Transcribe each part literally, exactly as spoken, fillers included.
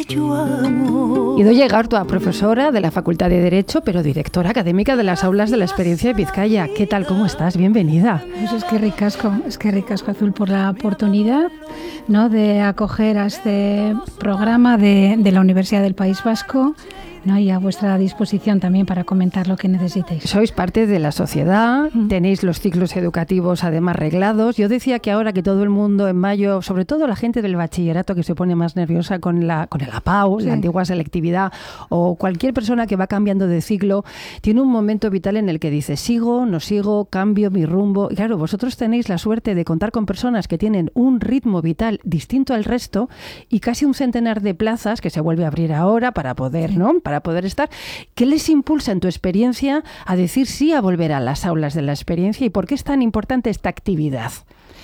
Idoia Igartua, profesora de la Facultad de Derecho, pero directora académica de las aulas de la experiencia de Vizcaya. ¿Qué tal? ¿Cómo estás? Bienvenida. Pues es que ricasco, es que ricasco, Azul, por la oportunidad, ¿no?, de acoger a este programa de, de la Universidad del País Vasco, ¿no?, y a vuestra disposición también para comentar lo que necesitéis. Sois parte de la sociedad, mm. tenéis los ciclos educativos además reglados. Yo decía que ahora que todo el mundo en mayo, sobre todo la gente del bachillerato que se pone más nerviosa con la con el A P A U, sí. la antigua selectividad, o cualquier persona que va cambiando de ciclo, tiene un momento vital en el que dice, sigo, no sigo, cambio mi rumbo. Y claro, vosotros tenéis la suerte de contar con personas que tienen un ritmo vital distinto al resto y casi un centenar de plazas que se vuelve a abrir ahora para poder, sí. ¿no?, para poder estar. ¿Qué les impulsa en tu experiencia a decir sí a volver a las aulas de la experiencia y por qué es tan importante esta actividad?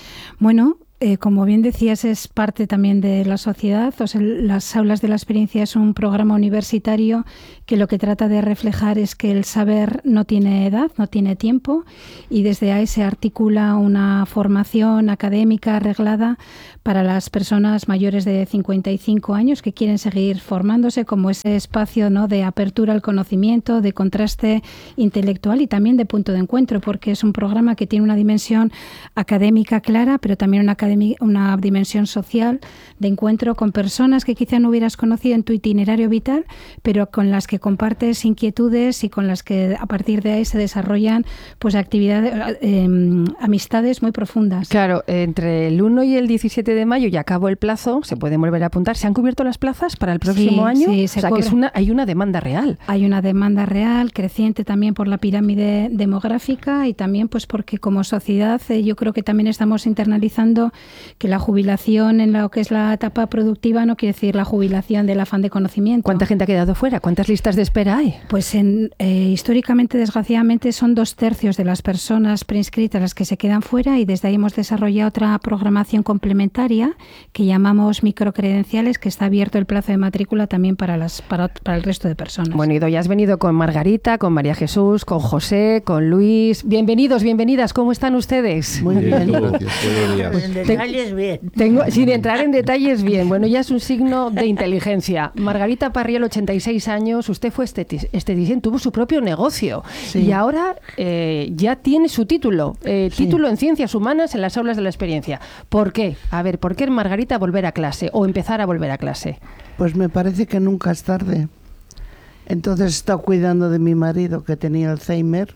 Bueno, Eh, como bien decías, es parte también de la sociedad. O sea, las aulas de la experiencia es un programa universitario que lo que trata de reflejar es que el saber no tiene edad, no tiene tiempo, y desde ahí se articula una formación académica reglada para las personas mayores de cincuenta y cinco años que quieren seguir formándose, como ese espacio, ¿no?, de apertura al conocimiento, de contraste intelectual y también de punto de encuentro, porque es un programa que tiene una dimensión académica clara, pero también una una dimensión social de encuentro con personas que quizá no hubieras conocido en tu itinerario vital, pero con las que compartes inquietudes y con las que a partir de ahí se desarrollan pues actividades, eh, amistades muy profundas. Claro, entre el uno y el diecisiete de mayo ya acabó el plazo, se pueden volver a apuntar. ¿Se han cubierto las plazas para el próximo sí, año? Sí, se o sea, cubre. que es una, hay una demanda real. Hay una demanda real, creciente también por la pirámide demográfica y también pues porque como sociedad eh, yo creo que también estamos internalizando que la jubilación en lo que es la etapa productiva no quiere decir la jubilación del afán de conocimiento. ¿Cuánta gente ha quedado fuera? ¿Cuántas listas de espera hay? Pues en, eh, históricamente, desgraciadamente, son dos tercios de las personas preinscritas las que se quedan fuera y desde ahí hemos desarrollado otra programación complementaria que llamamos microcredenciales, que está abierto el plazo de matrícula también para, las, para, para el resto de personas. Bueno, Idoia, has venido con Margarita, con María Jesús, con José, con Luis. Bienvenidos, bienvenidas. ¿Cómo están ustedes? Muy bien. bien. Gracias. Buenos días. En detalles bien. Tengo, sin entrar en detalles bien, bueno, ya es un signo de inteligencia. Margarita Parriel, ochenta y seis años, usted fue estetic- esteticien, tuvo su propio negocio sí. y ahora eh, ya tiene su título, eh, sí. título en Ciencias Humanas en las aulas de la experiencia. ¿Por qué? A ver, ¿por qué Margarita volver a clase o empezar a volver a clase? Pues me parece que nunca es tarde. Entonces he estado cuidando de mi marido que tenía Alzheimer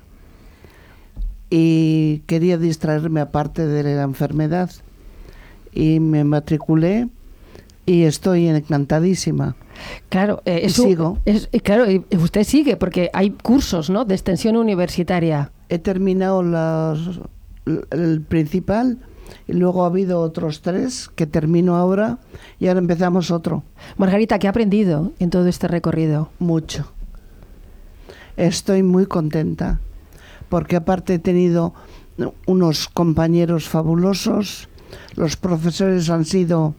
y quería distraerme aparte de la enfermedad. Y me matriculé y estoy encantadísima. Claro, eh, y eso, sigo. Es, claro, y usted sigue porque hay cursos, ¿no?, de extensión universitaria. He terminado los, el principal y luego ha habido otros tres que termino ahora y ahora empezamos otro. Margarita, ¿qué ha aprendido en todo este recorrido? Mucho. Estoy muy contenta porque aparte he tenido unos compañeros fabulosos. Los profesores han sido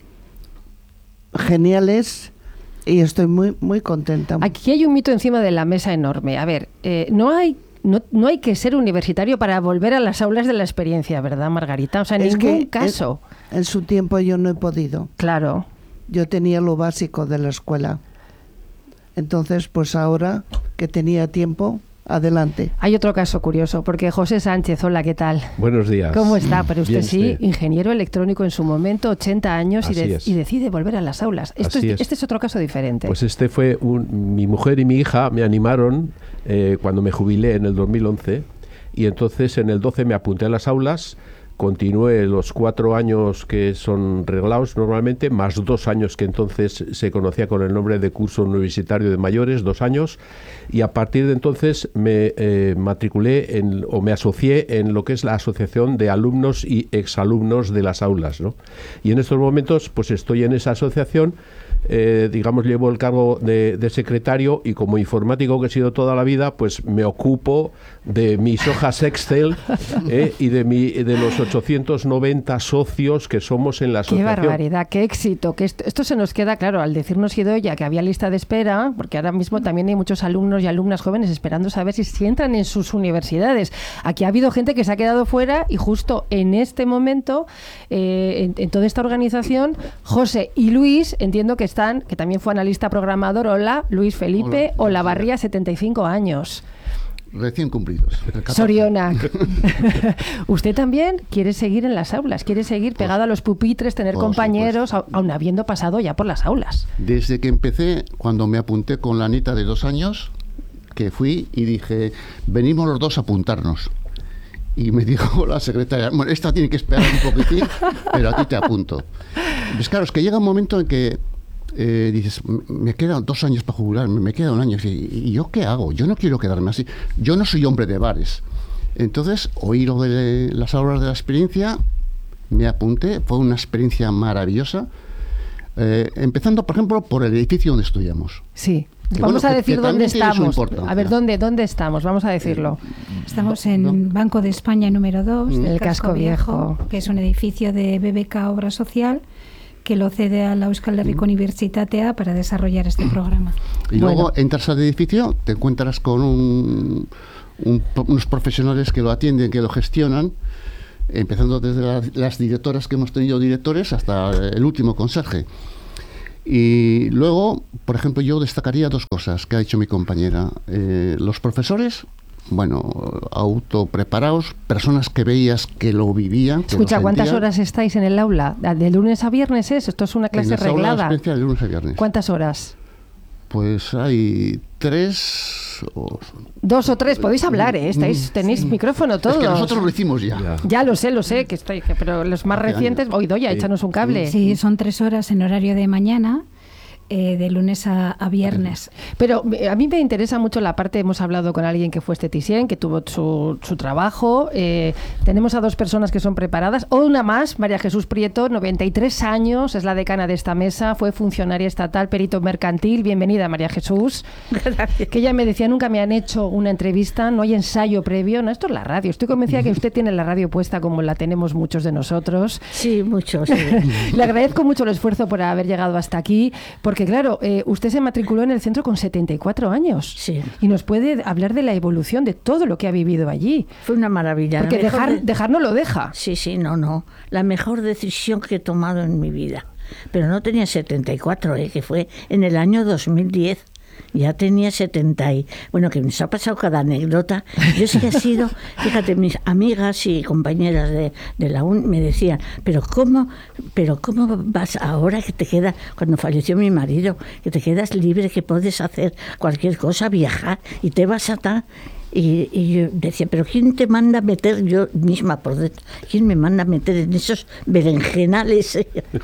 geniales y estoy muy muy contenta. Aquí hay un mito encima de la mesa enorme. A ver, eh, no hay no, no hay que ser universitario para volver a las aulas de la experiencia, ¿verdad, Margarita? O sea, en es ningún que caso. En, en su tiempo yo no he podido. Claro. Yo tenía lo básico de la escuela. Entonces, pues ahora que tenía tiempo, adelante. Hay otro caso curioso, porque José Sánchez, hola, ¿qué tal? Buenos días. ¿Cómo está? Pero usted Bien, sí, usted. ingeniero electrónico en su momento, ochenta años, y, de- es. y decide volver a las aulas. Esto Así es, es. Este es otro caso diferente. Pues este fue un, mi mujer y mi hija me animaron eh, cuando me jubilé en el dos mil once y entonces en el doce me apunté a las aulas. Continué los cuatro años que son reglados normalmente, más dos años que entonces se conocía con el nombre de curso universitario de mayores, dos años, y a partir de entonces me eh, matriculé en, o me asocié en lo que es la asociación de alumnos y exalumnos de las aulas, ¿no? Y en estos momentos pues estoy en esa asociación. Eh, digamos, llevo el cargo de, de secretario y como informático que he sido toda la vida, pues me ocupo de mis hojas Excel eh, y de, mi, de los ochocientos noventa socios que somos en la asociación. Qué barbaridad, qué éxito. Que esto, esto se nos queda claro al decirnos, Idoia, que había lista de espera, porque ahora mismo también hay muchos alumnos y alumnas jóvenes esperando saber si, si entran en sus universidades. Aquí ha habido gente que se ha quedado fuera y justo en este momento, eh, en, en toda esta organización, José y Luis, entiendo que están, que también fue analista programador. Hola, Luis Felipe Hola. Olavarría, setenta y cinco años. Recién cumplidos. Sorionak. Usted también quiere seguir en las aulas, quiere seguir pegado a los pupitres, tener por compañeros, supuesto. aun habiendo pasado ya por las aulas. Desde que empecé, cuando me apunté con la Anita de dos años, que fui y dije, venimos los dos a apuntarnos. Y me dijo la secretaria, bueno, esta tiene que esperar un poquitín, pero a ti te apunto. Pues claro, es que llega un momento en que eh, dices, me quedan dos años para jubilarme, me queda un año. ¿Y, ¿Y yo qué hago? Yo no quiero quedarme así. Yo no soy hombre de bares. Entonces, oí lo de las aulas de la experiencia, me apunté, fue una experiencia maravillosa. Eh, empezando, por ejemplo, por el edificio donde estudiamos. Sí. Que Vamos bueno, a que- decir que dónde también tiene su estamos. importancia. A ver, ¿dónde, ¿dónde estamos? Vamos a decirlo. Estamos en Banco de España número dos, Mm. del El Casco Viejo. que es un edificio de B B K Obra Social, que lo cede a la Euskal Herriko Unibertsitatea para desarrollar este programa. Y luego Bueno. entras al edificio, te encuentras con un, un- unos profesionales que lo atienden, que lo gestionan, empezando desde la- las directoras que hemos tenido directores hasta el último conserje. Y luego, por ejemplo, yo destacaría dos cosas que ha dicho mi compañera. Eh, los profesores, bueno, autopreparados, personas que veías que lo vivían. que lo Escucha, ¿cuántas sentían. horas estáis en el aula? ¿De lunes a viernes es? Esto es una En clase las aulas de reglada. experiencia de lunes a viernes. ¿Cuántas horas? Pues hay tres o... Dos o tres. Podéis hablar, ¿eh? Estáis, tenéis micrófono todos. Es que nosotros lo hicimos ya. Ya. Ya lo sé, lo sé, que estoy, que- pero los más Hace recientes, años. oído ya, Sí. échanos un cable. Sí, son tres horas en horario de mañana, eh, de lunes a, a viernes. Pero eh, a mí me interesa mucho la parte, hemos hablado con alguien que fue esteticien, que tuvo su, su trabajo, eh, tenemos a dos personas que son preparadas, o una más, María Jesús Prieto, noventa y tres años, es la decana de esta mesa, fue funcionaria estatal, perito mercantil, bienvenida María Jesús. Gracias. Que ella me decía, nunca me han hecho una entrevista, no hay ensayo previo, no, esto es la radio, estoy convencida que usted tiene la radio puesta como la tenemos muchos de nosotros. Sí, mucho, sí. Le agradezco mucho el esfuerzo por haber llegado hasta aquí, porque claro, eh, usted se matriculó en el centro con setenta y cuatro años. Sí. Y nos puede hablar de la evolución de todo lo que ha vivido allí. Fue una maravilla. La Porque mejor dejar, de- dejar no lo deja. Sí, sí, no, no. La mejor decisión que he tomado en mi vida. Pero no tenía setenta y cuatro, ¿eh? Que fue en el año dos mil diez. Ya tenía setenta y... Bueno, que nos ha pasado cada anécdota. Yo sí que he sido... Fíjate, mis amigas y compañeras de, de la U N me decían, pero ¿cómo, pero cómo vas ahora que te queda, cuando falleció mi marido, que te quedas libre, que puedes hacer cualquier cosa, viajar, y te vas a tal... Y, y yo decía, pero ¿quién te manda a meter, yo misma por dentro, quién me manda a meter en esos berenjenales?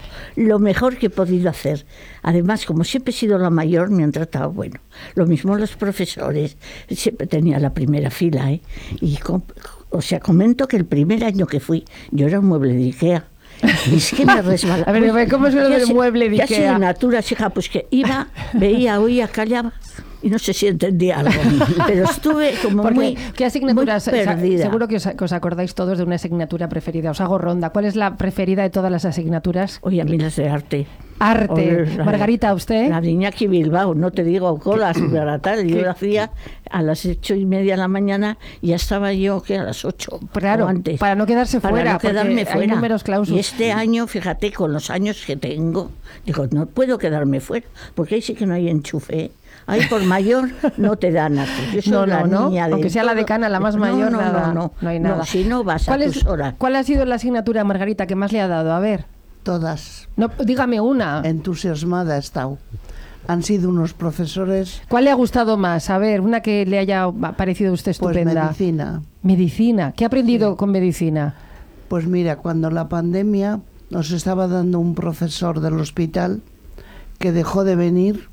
Lo mejor que he podido hacer. Además, como siempre he sido la mayor, me han tratado bueno. Lo mismo los profesores, siempre tenía la primera fila, ¿eh? Y, com- o sea, comento que el primer año que fui, yo era un mueble de Ikea. Y es que me resbalaba. A ver, a ver, ¿cómo es lo del mueble de Ya Ikea? de natura, hija, pues que iba, veía, oía, callaba. Y no sé si entendía algo, pero estuve como Porque, muy, ¿qué asignaturas? muy Sa- perdida. Seguro que os, que os acordáis todos de una asignatura preferida. Os hago ronda. ¿Cuál es la preferida de todas las asignaturas? Oye, a mí las de arte. Arte. O la- Margarita, ¿usted? La de Iñaki Bilbao, no te digo colas para tal. Yo lo hacía a las ocho y media de la mañana y ya estaba yo que a las ocho. Claro, o antes. para no quedarse Para fuera, no quedarme porque hay fuera. números clausus. Y este año, fíjate, con los años que tengo, digo, no puedo quedarme fuera, porque ahí sí que no hay enchufe. ¿eh? Ahí por mayor no te dan nada. Yo soy No, la no, no. niña de Aunque sea la todo. decana, la más No, mayor, no, nada. No, no, no hay nada. No, si no vas a ¿Cuál, tus es, horas. ¿Cuál ha sido la asignatura, Margarita, que más le ha dado? A ver, Todas. no, dígame una. Entusiasmada he estado. Han sido unos profesores, ¿Cuál le ha gustado más? A ver, una que le haya parecido a usted pues estupenda. medicina. Medicina. ¿Qué ha aprendido con medicina? Pues mira, cuando la pandemia nos estaba dando un profesor del hospital que dejó de venir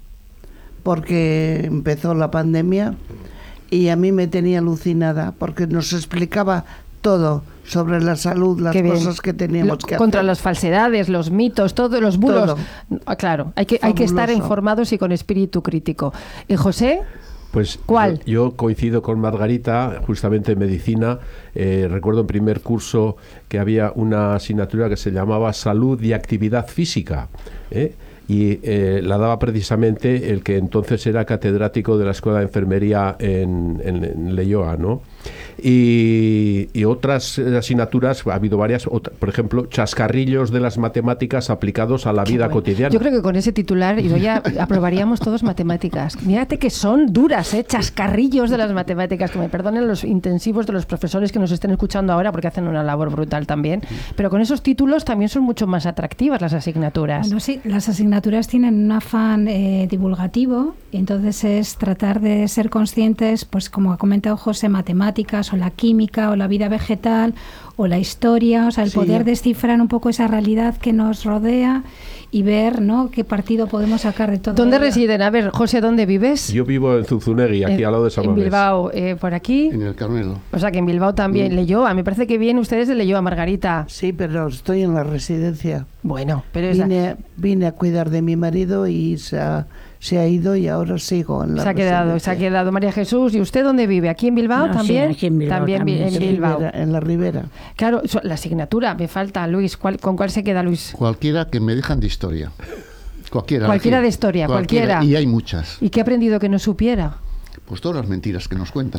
porque empezó la pandemia y a mí me tenía alucinada porque nos explicaba todo sobre la salud, las Qué bien. cosas que teníamos Lo- que contra hacer. las falsedades, los mitos, todos los bulos. Todo. Ah, claro, hay que, hay que estar Fabuloso. informados y con espíritu crítico. ¿Y José? Pues ¿Cuál? Yo, yo coincido con Margarita, justamente en medicina. Eh, recuerdo en primer curso que había una asignatura que se llamaba Salud y Actividad Física, ¿eh? y eh, la daba precisamente el que entonces era catedrático de la Escuela de Enfermería en, en, en Leioa, ¿no? Y, y otras asignaturas, ha habido varias, otra, por ejemplo, chascarrillos de las matemáticas aplicados a la vida bueno. cotidiana. Yo creo que con ese titular ya aprobaríamos todos matemáticas. Mírate que son duras, ¿eh? Chascarrillos de las matemáticas, que me perdonen los intensivos de los profesores que nos estén escuchando ahora porque hacen una labor brutal también, pero con esos títulos también son mucho más atractivas las asignaturas. Bueno, sí, las asignaturas tienen un afán eh, divulgativo, y entonces es tratar de ser conscientes, pues como ha comentado José, matemáticas o la química o la vida vegetal o la historia, o sea, el Sí. poder descifrar un poco esa realidad que nos rodea y ver, ¿no?, qué partido podemos sacar de todo. ¿Dónde ello. residen? A ver, José, ¿dónde vives? Yo vivo en Zuzunegui, aquí En- al lado de San En Mamés. Bilbao, eh, por aquí. En el Carmelo. O sea que en Bilbao también. Mm. Leyoa, me parece que bien ustedes de Leyoa, Margarita. Sí, pero estoy en la residencia. Bueno, pero esa, Vine, vine a cuidar de mi marido y se ha, se ha ido y ahora sigo en la se ha quedado, se ha residencia. quedado María Jesús. ¿Y usted dónde vive? ¿Aquí en Bilbao No, sí, también? aquí en Bilbao vi- también, en sí. Bilbao. Ribera, en la Ribera. Claro, so- la asignatura, me falta, Luis. ¿cuál- ¿Con cuál se queda, Luis? Cualquiera que me dejan de historia. Cualquiera. Cualquiera Rocío. de historia, cualquiera. Y hay muchas. ¿Y qué ha aprendido que no supiera? Pues todas las mentiras que nos cuentan.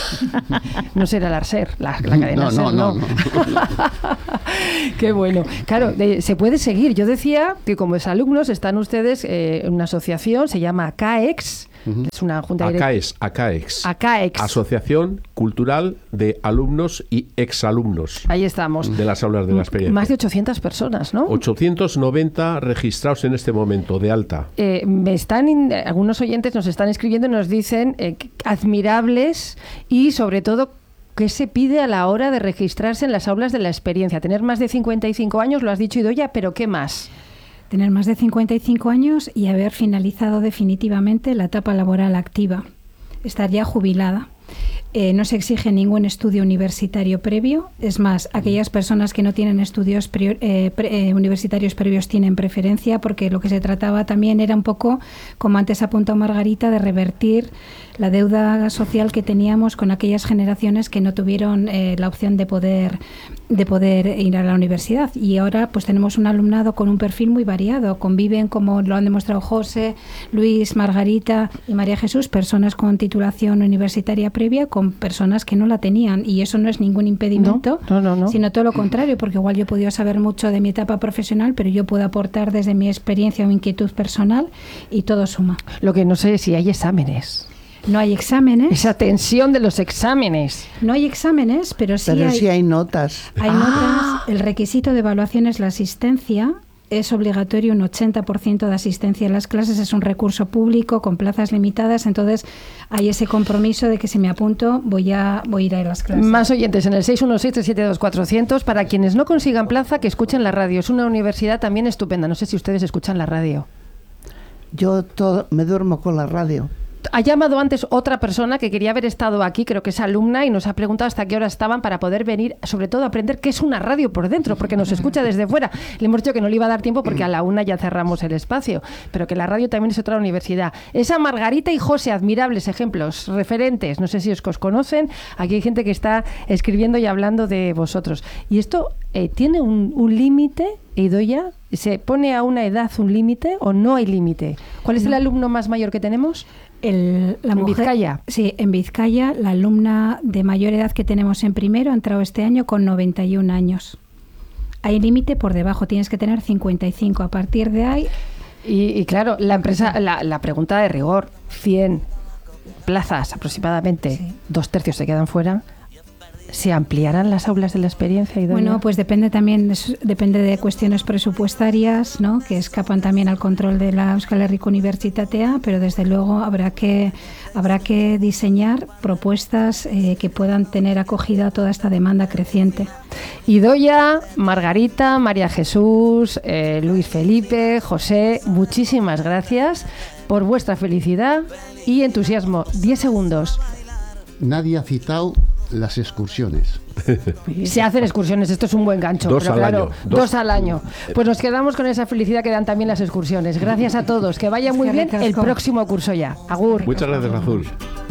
No será la ARSER, la, la cadena no, SER, no, no, ¿no? no. Qué bueno. Claro, de- se puede seguir. Yo decía que como exalumnos están ustedes eh, en una asociación, se llama CAEX, Ujú. es una junta ACAEX, directiva. ACAEX. ACAEX. Asociación Cultural de Alumnos y Exalumnos Ahí estamos. de las aulas de la experiencia. Más de ochocientas personas, ¿no? ochocientos noventa registrados en este momento, de alta. Eh, me están in- algunos oyentes nos están escribiendo y nos dicen eh, que- admirables y sobre todo qué se pide a la hora de registrarse en las aulas de la experiencia. Tener más de cincuenta y cinco años, lo has dicho, Idoia, pero ¿qué más? Tener más de cincuenta y cinco años y haber finalizado definitivamente la etapa laboral activa. Estar ya jubilada. Eh, no se exige ningún estudio universitario previo. Es más, aquellas personas que no tienen estudios prior- eh, pre- eh, universitarios previos tienen preferencia, porque lo que se trataba también era un poco, como antes apuntó Margarita, de revertir la deuda social que teníamos con aquellas generaciones que no tuvieron eh, la opción de poder de poder ir a la universidad. Y ahora pues tenemos un alumnado con un perfil muy variado. Conviven, como lo han demostrado José, Luis, Margarita y María Jesús, personas con titulación universitaria previa con personas que no la tenían. Y eso no es ningún impedimento, No, no, no, no. sino todo lo contrario, porque igual yo he podido saber mucho de mi etapa profesional, pero yo puedo aportar desde mi experiencia o inquietud personal y todo suma. Lo que no sé es si hay exámenes. No hay exámenes, Esa tensión de los exámenes. no hay exámenes, pero sí Pero hay, sí hay notas. hay Ah. notas. El requisito de evaluación es la asistencia. Es obligatorio un ochenta por ciento de asistencia a las clases, es un recurso público con plazas limitadas, entonces hay ese compromiso de que si me apunto voy a, voy a ir a las clases. Más oyentes en el seis uno seis, tres siete dos, cuatro cero cero. Para quienes no consigan plaza, que escuchen la radio. Es una universidad también estupenda. No sé si ustedes escuchan la radio. Yo todo, me duermo con la radio. Ha llamado antes otra persona que quería haber estado aquí, creo que es alumna, y nos ha preguntado hasta qué hora estaban para poder venir, sobre todo a aprender qué es una radio por dentro, porque nos escucha desde fuera. Le hemos dicho que no le iba a dar tiempo porque a la una ya cerramos el espacio, pero que la radio también es otra universidad. Esa Margarita y José, admirables ejemplos, referentes, no sé si os, os conocen, aquí hay gente que está escribiendo y hablando de vosotros. Y esto eh, tiene un, un límite, Idoia, ¿se pone a una edad un límite o no hay límite? ¿Cuál es el alumno más mayor que tenemos? El- la ¿En mujer- Vizcaya? Sí, en Vizcaya, la alumna de mayor edad que tenemos en primero ha entrado este año con noventa y un años. Hay límite por debajo, tienes que tener cincuenta y cinco. A partir de ahí, Y, y claro, la empresa, la, la pregunta de rigor, cien plazas aproximadamente, Sí. dos tercios se quedan fuera. ¿Se ampliarán las aulas de la experiencia? Idoia? bueno, pues depende también, es- depende de cuestiones presupuestarias, ¿no?, que escapan también al control de la Euskal Herriko Unibertsitatea, pero desde luego habrá que habrá que diseñar propuestas eh, que puedan tener acogida a toda esta demanda creciente. Idoia, Margarita, María Jesús, eh, Luis Felipe, José, muchísimas gracias por vuestra felicidad y entusiasmo. Diez segundos. Nadie ha citado las excursiones. Se hacen excursiones, esto es un buen gancho. Dos pero al claro, año. Dos. Dos. al año. Pues nos quedamos con esa felicidad que dan también las excursiones. Gracias a todos, que vaya muy Es que bien el ricasco. próximo curso ya. Agur. Muchas gracias, Azul.